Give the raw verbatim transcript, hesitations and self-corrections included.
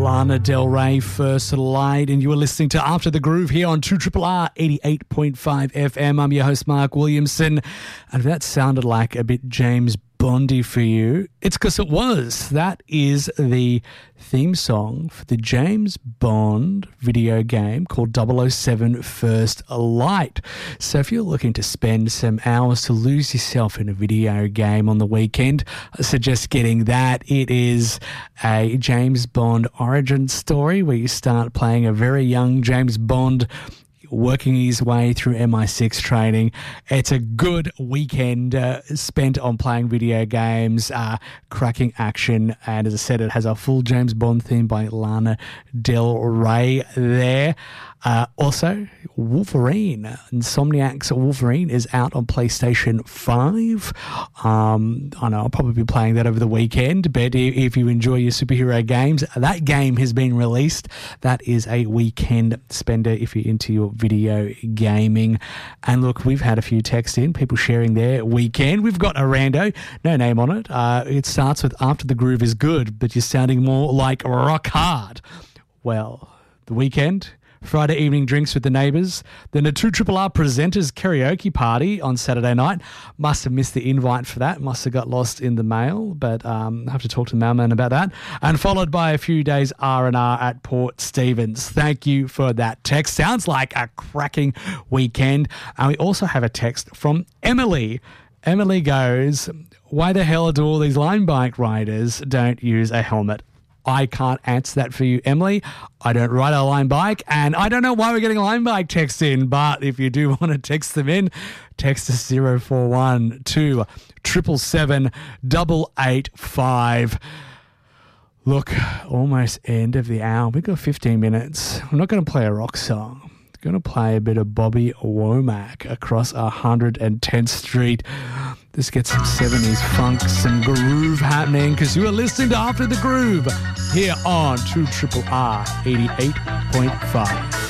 Lana Del Rey, First Light, and you are listening to After the Groove here on two R R R eighty-eight point five F M. I'm your host, Mark Williamson, and if that sounded like a bit James Bondy for you, it's because it was. That is the theme song for the James Bond video game called double oh seven First Light. So if you're looking to spend some hours to lose yourself in a video game on the weekend, I suggest getting that. It is a James Bond origin story where you start playing a very young James Bond working his way through M I six training. It's a good weekend uh, spent on playing video games, uh, cracking action, and as I said, it has a full James Bond theme by Lana Del Rey there. Uh, also, Wolverine, Insomniac's Wolverine is out on PlayStation five. Um, I know I'll probably be playing that over the weekend, but if you enjoy your superhero games, that game has been released. That is a weekend spender if you're into your video gaming. And look, we've had a few texts in, people sharing their weekend. We've got a rando, no name on it. Uh, it starts with After the Groove is good, but you're sounding more like rock hard. Well, the weekend, Friday evening drinks with the neighbours, then a two R R R presenters karaoke party on Saturday night. Must have missed the invite for that. Must have got lost in the mail, but um, I have to talk to the mailman about that. And followed by a few days R and R at Port Stephens. Thank you for that text. Sounds like a cracking weekend. And we also have a text from Emily. Emily goes, why the hell do all these line bike riders don't use a helmet? I can't answer that for you, Emily. I don't ride a line bike, and I don't know why we're getting line bike texts in, but if you do want to text them in, text us zero four one two seven seven seven eight eight five. Look, almost end of the hour. We've got fifteen minutes. I'm not going to play a rock song. I'm going to play a bit of Bobby Womack across one hundred tenth Street. Let's get some seventies funk, some groove happening, because you are listening to After the Groove here on two R R R eighty-eight point five.